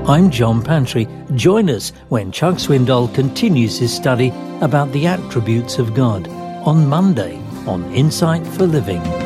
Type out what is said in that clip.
I'm John Pantry. Join us when Chuck Swindoll continues his study about the attributes of God on Monday on Insight for Living.